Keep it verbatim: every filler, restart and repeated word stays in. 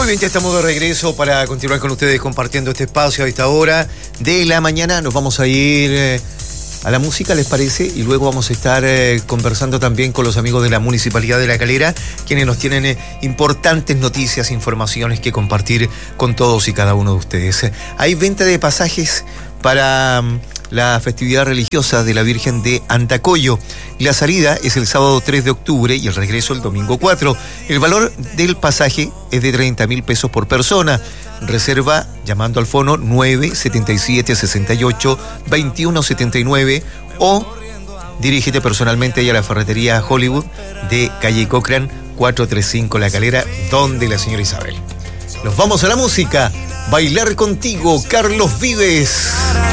Muy bien, ya estamos de regreso para continuar con ustedes compartiendo este espacio a esta hora de la mañana. Nos vamos a ir eh, a la música, ¿les parece? Y luego vamos a estar eh, conversando también con los amigos de la Municipalidad de La Calera, quienes nos tienen eh, importantes noticias, informaciones que compartir con todos y cada uno de ustedes. Hay venta de pasajes para um, la festividad religiosa de la Virgen de Antacoyo. La salida es el sábado tres de octubre y el regreso el domingo cuatro. El valor del pasaje es de treinta mil pesos por persona. Reserva llamando al fono nueve siete siete, seis ocho, dos uno siete nueve o dirígete personalmente ahí a la ferretería Hollywood de calle Cochran cuatrocientos treinta y cinco La Calera, donde la señora Isabel. Nos vamos a la música. Bailar contigo, Carlos Vives.